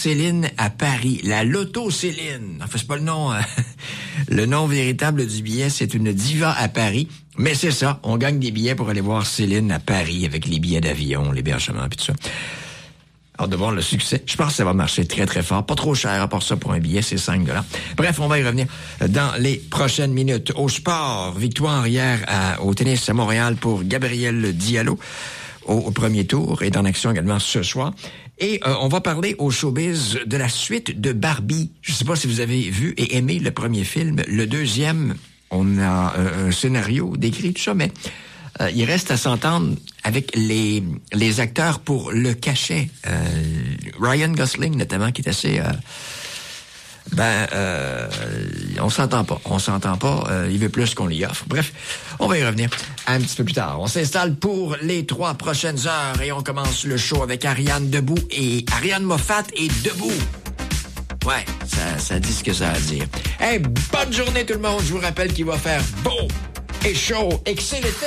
Céline à Paris. La Loto Céline. Enfin, c'est pas le nom. Le nom véritable du billet, c'est une diva à Paris. Mais c'est ça, on gagne des billets pour aller voir Céline à Paris avec les billets d'avion, l'hébergement puis tout ça. Hâte de voir le succès. Je pense que ça va marcher très, très fort. Pas trop cher, à part ça, pour un billet, c'est 5 $. Bref, on va y revenir dans les prochaines minutes. Au sport, victoire hier au tennis à Montréal pour Gabriel Diallo au premier tour et en action également ce soir. Et on va parler au showbiz de la suite de Barbie. Je sais pas si vous avez vu et aimé le premier film. Le deuxième, on a un scénario décrit, tout ça, mais il reste à s'entendre avec les acteurs pour le cachet. Ryan Gosling, notamment, qui est assez... on s'entend pas. Il veut plus qu'on lui offre. Bref, on va y revenir un petit peu plus tard. On s'installe pour les 3 prochaines heures et on commence le show avec Ariane Moffat et Debout. Ouais, ça dit ce que ça a à dire. Hey, bonne journée tout le monde. Je vous rappelle qu'il va faire beau et chaud et que c'est l'été.